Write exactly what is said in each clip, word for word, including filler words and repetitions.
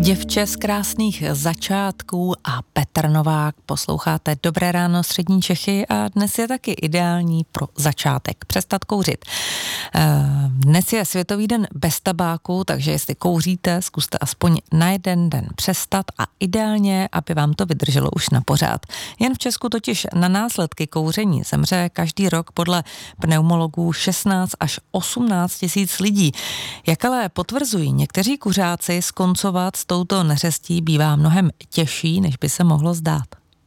Děvče z krásných začátků a Petr Novák. Posloucháte Dobré ráno střední Čechy a dnes je taky ideální pro začátek přestat kouřit. Dnes je Světový den bez tabáku, takže jestli kouříte, zkuste aspoň na jeden den přestat a ideálně, aby vám to vydrželo už na pořád. Jen v Česku totiž na následky kouření zemře každý rok podle pneumologů šestnáct až osmnáct tisíc lidí. Jak ale potvrzují někteří kuřáci, skoncovat s touto neřestí bývá mnohem těžší, než by se mohlo zdát.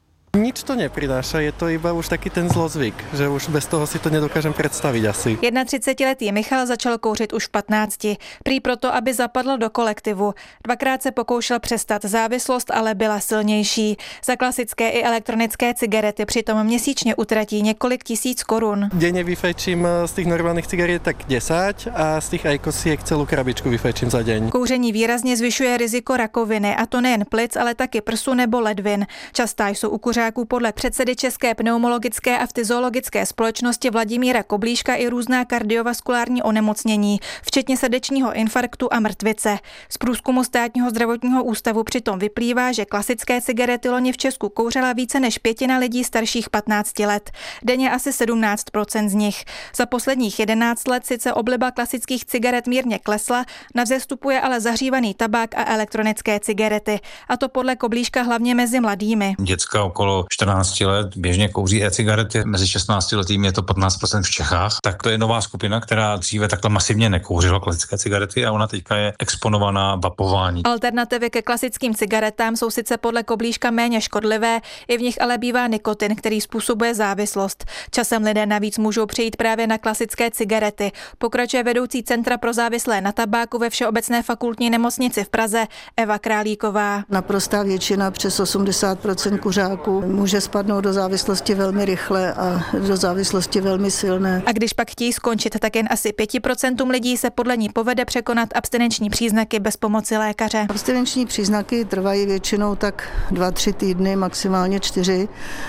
Nič to neprináša, je to iba už taký ten zlozvyk, že už bez toho si to nedokážem představit asi. třicetiletý Michal začal kouřit už v patnácti. Prý proto, aby zapadl do kolektivu. Dvakrát se pokoušel přestat závislost, ale byla silnější. Za klasické i elektronické cigarety přitom měsíčně utratí několik tisíc korun. Denně vyfajčím z těch normálních cigaret tak desať a z těch ajkosiek celou krabičku vyfajčím za den. Kouření výrazně zvyšuje riziko rakoviny, a to nejen plic, ale taky prsu nebo ledvin. Častá jsou u kuřáků podle předsedy České pneumologické a fyziologické společnosti Vladimíra Koblíška i různá kardiovaskulární onemocnění, včetně srdečního infarktu a mrtvice. Z průzkumu Státního zdravotního ústavu přitom vyplývá, že klasické cigarety loni v Česku kouřila více než pětina lidí starších patnácti let. Denně asi sedmnáct procent z nich. Za posledních jedenáct let sice obliba klasických cigaret mírně klesla, na vzestupu je ale zahřívaný tabák a elektronické cigarety. A to podle Koblíška hlavně mezi mladými. Děcka okolo čtrnáct let běžně kouří e-cigarety, mezi šestnácti letými je to patnáct procent v Čechách. Tak to je nová skupina, která dříve takhle masivně nekouřila klasické cigarety a ona teďka je exponovaná vapování. Alternativy ke klasickým cigaretám jsou sice podle Koblíška méně škodlivé, i v nich ale bývá nikotin, který způsobuje závislost. Časem lidé navíc můžou přejít právě na klasické cigarety. Pokračuje vedoucí Centra pro závislé na tabáku ve Všeobecné fakultní nemocnici v Praze Eva Králíková. Naprostá většina, přes osmdesát procent kuřáků, může spadnout do závislosti velmi rychle a do závislosti velmi silné. A když pak chtějí skončit, tak jen asi pěti procentům lidí se podle ní povede překonat abstinenční příznaky bez pomoci lékaře. Abstinenční příznaky trvají většinou tak dva, tři týdny, maximálně čtyři,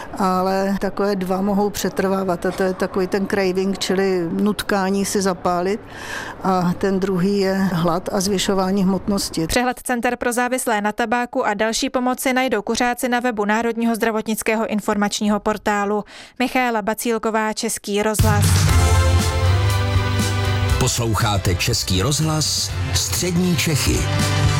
ale takové dva mohou přetrvávat a to je takový ten craving, čili nutkání si zapálit, a ten druhý je hlad a zvyšování hmotnosti. Přehled Center pro závislé na tabáku a další pomoci najdou kuřáci na webu Národního zdravotnického informačního portálu. Michaela Bacílková, Český rozhlas. Posloucháte Český rozhlas Střední Čechy.